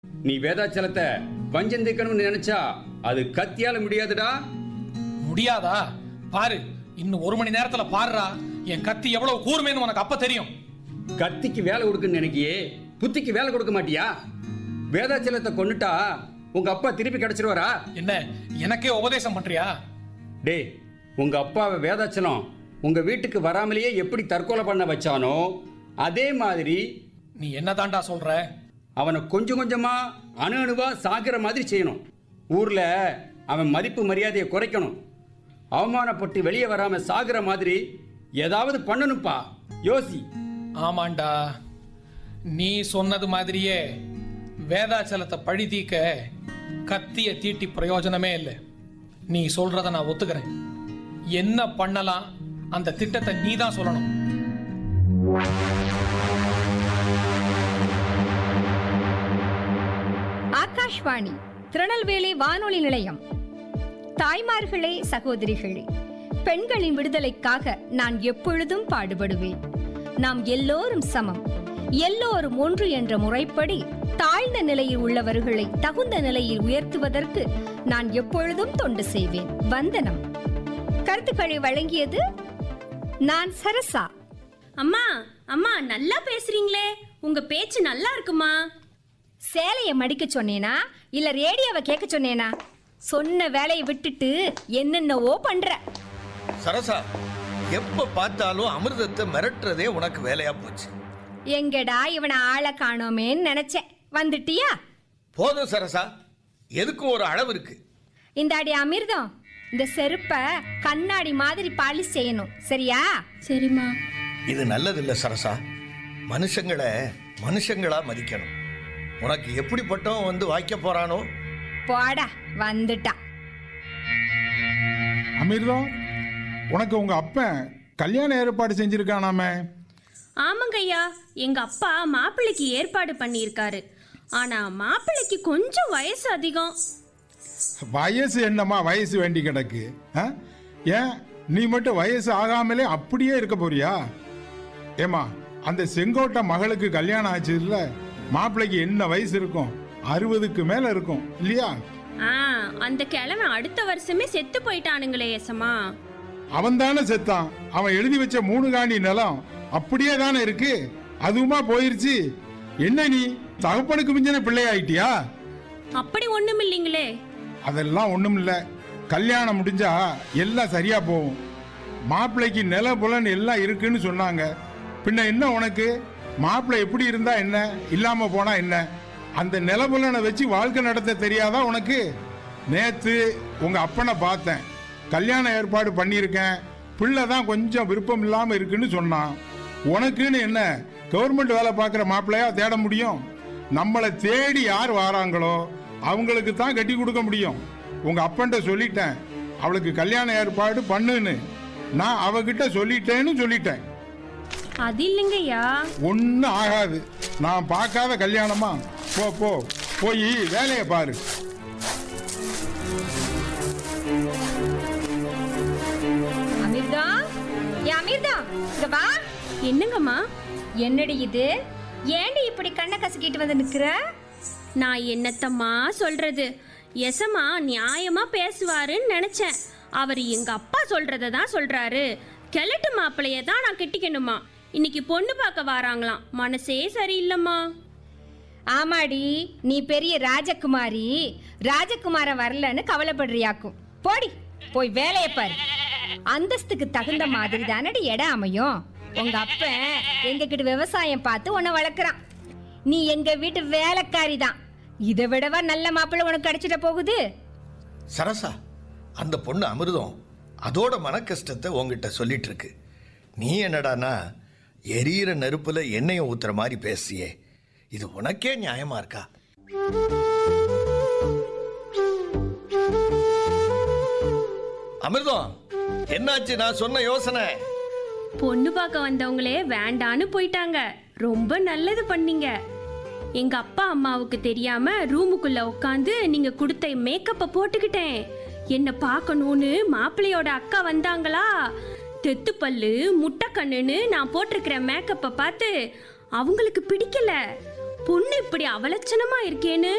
நீ வேதாச்சலத்தை வஞ்சம் தீர்க்கணும்னு நினைச்சா அது கத்தியால முடியாதுடா. முடியாதா? பாரு, இன்னும் 1 மணி நேரத்துல பாருடா என் கத்தி எவ்வளவு கூர்மைன்னு உனக்கு அப்ப தெரியும். கத்திக்கு வேலை கொடுக்குன்னு நினைக்கியே, புத்திக்கு வேலை கொடுக்க மாட்டியா? வேதாச்சலத்தை கொன்னுட்டா உங்க அப்பா திருப்பி கிடைச்சிருவாரா? என்ன எனக்கே உபதேசம் பண்றியா? டேய், உங்க அப்பாவை வேதாச்சலம் உங்க வீட்டுக்கு வராமலேயே எப்படி தற்கொலை பண்ண வச்சானோ அதே மாதிரி நீ என்ன தாண்டா சொல்ற? அவனை கொஞ்சம் கொஞ்சமா அணு அணுவா சாகிற மாதிரி செய்யணும். ஊர்ல அவன் மதிப்பு மரியாதையை குறைக்கணும். அவமானப்பட்டு வெளியே வராம சாகிற மாதிரி ஏதாவது பண்ணணும்ப்பா. யோசி. ஆமாண்டா, நீ சொன்னது மாதிரியே வேதாச்சலத்தை பழி தீக்க கத்திய தீட்டி பிரயோஜனமே இல்லை. நீ சொல்றத நான் ஒத்துக்கிறேன். என்ன பண்ணலாம் அந்த திட்டத்தை நீ தான் சொல்லணும். ஆகாஷ்வாணி திருநெல்வேலி வானொலி நிலையம். தாய்மார்களே, சகோதரிகளே, பெண்களின் விடுதலைக்காக நான் எப்பொழுதும் பாடுபடுவேன். நாம் எல்லோரும் சமம், எல்லோரும் ஒன்று என்ற முறைப்படி தாழ்ந்த நிலையில் உள்ளவர்களை தகுந்த நிலையில் உயர்த்துவதற்கு நான் எப்பொழுதும் தொண்டு செய்வேன். வந்தனம். கருத்துக்களை வழங்கியது நான் சரசா. அம்மா அம்மா, நல்லா பேசுறீங்களே, உங்க பேச்சு நல்லா இருக்குமா? சேலைய மடிக்க சொன்னேனா இல்ல ரேடியோவை கேட்க சொன்னேனா? சொன்ன வேலையை விட்டுட்டு என்னென்னவோ பண்ற. சரசா, எப்ப பார்த்தாலும் அமிர்தத்தை மிரட்டுறதே உனக்கு வேலையா போச்சு. எங்கடா இவனை ஆளை காணோமேன்னு நினைச்சேன். வந்துட்டியா? போதும் சரசா, எதுக்கும் ஒரு அளவு இருக்கு. இந்த அடி அமிர்தம், இந்த செருப்ப கண்ணாடி மாதிரி பாலிஷ் செய்யணும், சரியா? சரிம்மா. இது நல்லதில்லை சரசா. மனுஷங்களை மனுஷங்களா மதிக்கணும். உனக்கு எப்படிப்பட்டவன் வந்து வாய்க்க போறானோ. போடா, வந்துட்டா. அமிர்தம், உனக்கு உங்க அப்பன் கல்யாண ஏற்பாடு செஞ்சிருக்கானாமே? ஆமாங்க ஐயா, எங்க அப்பா மாப்பிள்ளைக்கு ஏற்பாடு பண்ணியிருக்காரு. ஆனா மாப்பிள்ளைக்கு கொஞ்சம் வயசு அதிகம். வயசு என்னம்மா வயசு வேண்டி கிடக்கு? ஏன் நீ மட்டும் வயசு ஆகாமலே அப்படியே இருக்க போறியா? ஏமா, அந்த செங்கோட்டை மகளுக்கு கல்யாணம் ஆச்சு இல்ல, மாப்பிள்ளைக்கு என்ன வயசு இருக்கும்? 60க்கு மேல இருக்கும் இல்லையா? அந்த கிழமை அடுத்த வருஷமே செத்து போயிட்டானுங்களே எசமா. அவன் தானே செத்தான். அவன் எழுதி வச்ச 3 காணி நிலம் அப்படியே தானே இருக்கு. அதுவுமா போயிருச்சு. என்ன நீ தகப்பனுக்கு மிஞ்சின பிள்ளை ஆயிட்டியா? அப்படி ஒண்ணும் இல்லைங்களே. அதெல்லாம் ஒண்ணும் இல்ல. கல்யாணம் முடிஞ்சா எல்லாம் சரியா போகும். மாப்பிள்ளைக்கு நில புலன் எல்லாம் இருக்குன்னு சொன்னாங்க. பின்ன என்ன உனக்கு? மாப்பிள்ளை எப்படி இருந்தா என்ன, இல்லாம போனா என்ன? அந்த நிலபுலனை வச்சு வாழ்க்கை நடத்த தெரியாதா உனக்கு? நேத்து உங்க அப்பனை பார்த்தேன். கல்யாண ஏற்பாடு பண்ணியிருக்கேன், பிள்ளை தான் கொஞ்சம் விருப்பம் இல்லாம இருக்குன்னு சொன்னான். உனக்குன்னு என்ன கவர்மெண்ட் வேலை பார்க்குற மாப்பிள்ளையா தேட முடியும்? நம்மளை தேடி யார் வாராங்களோ அவங்களுக்கு தான் கட்டி கொடுக்க முடியும். உங்க அப்பன்ட்ட சொல்லிட்டேன், அவளுக்கு கல்யாண ஏற்பாடு பண்ணுன்னு. நான் அவகிட்ட சொல்லிட்டேன்னு சொல்லிட்டேன். அது இல்லைங்கய்யா. ஒன்னும் ஆகாது. நான் பார்க்காத கல்யாணமா? போ போ, போய் வேலையை பாரு. அமிர்தம், அமிர்தம், இங்க வா. என்னங்கம்மா? என்னடி இது? ஏண்டி இப்படி கண்ணை கசக்கிட்டு வந்து நிக்கிற? நான் என்னத்தம்மா சொல்றது? எசமா நியாயமா பேசுவாருன்னு நினைச்சேன். அவர் எங்க அப்பா சொல்றத தான் சொல்றாரு. கிழட்டு மாப்பிளைய தான் நான் கெட்டிக்கணுமா. இன்னைக்கு பொண்ணு பார்க்க வராங்களாம். மனசே சரியில்லைம்மா. ஆமாடி, நீ பெரிய ராஜகுமாரி. ராஜகுமார வரலன்னு கவலைப்படுறியாக்கும். போடி, போய் வேலையை பாரு. அந்தஸ்துக்கு தகுந்த மாதிரி தானடி இடம் அமையும். உங்க அப்ப எங்க கிட்ட விவசாயம் பார்த்து உன்னை வளர்க்குறான். நீ எங்க வீட்டு வேலைக்காரி தான். இதை விடவா நல்ல மாப்பிள்ளை உனக்கு கிடைச்சிட போகுது? சரசா, அந்த பொண்ணு அமிர்தம் அதோட மன கஷ்டத்தை உங்ககிட்ட சொல்லிட்டு இருக்கு. நீ என்னடானா எரியிற நெருப்புல எண்ணெயை ஊத்துற மாதிரி பேசியே. இது உனக்கே நியாயமா இருக்கா? அமிர்தம், என்னாச்சு நான் சொன்ன யோசனை? பொண்ணு பார்க்க வந்தவங்களே வேண்டான்னு போயிட்டாங்க. ரொம்ப நல்லது பண்ணீங்க. எங்க அப்பா அம்மாவுக்கு தெரியாம ரூமுக்குள்ள உட்காந்து நீங்க கொடுத்த மேக்கப்பை போட்டுக்கிட்டேன். என்ன பார்க்கணும்னு மாப்பிள்ளையோட அக்கா வந்தாங்களா? தெத்து பல்லு முட்டை கண்ணுன்னு நான் போட்டிருக்கிற மேக்கப்பை பார்த்து அவங்களுக்கு பிடிக்கல. பொண்ணு இப்படி அவலட்சணமா இருக்கேன்னு